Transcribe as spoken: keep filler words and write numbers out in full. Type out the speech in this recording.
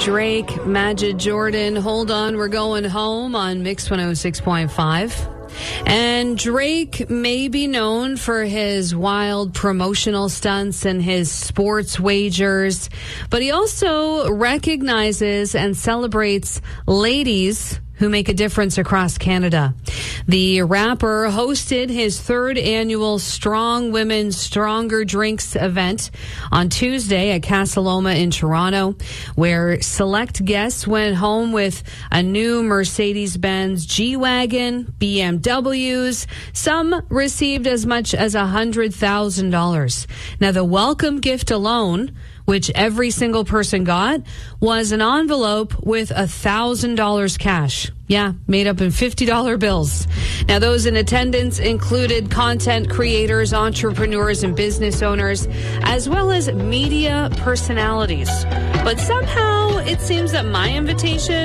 Drake, Majid Jordan, Hold On, We're Going Home on Mix one oh six point five. And Drake may be known for his wild promotional stunts and his sports wagers, but he also recognizes and celebrates ladies who make a difference across Canada. The rapper hosted his third annual Strong Women, Stronger Drinks event on Tuesday at Casa Loma in Toronto, where select guests went home with a new Mercedes-Benz G-Wagon, B M Ws. Some received as much as one hundred thousand dollars. Now, the welcome gift alone, which every single person got, was an envelope with one thousand dollars cash. Yeah, made up in fifty dollar bills. Now, those in attendance included content creators, entrepreneurs, and business owners, as well as media personalities. But somehow, it seems that my invitation